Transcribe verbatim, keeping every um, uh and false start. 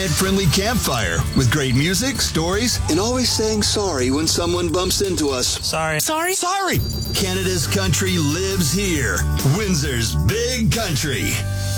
Friendly campfire with great music, stories, and always saying sorry when someone bumps into us. Sorry. Sorry? Sorry! Canada's country lives here. Windsor's Big Country.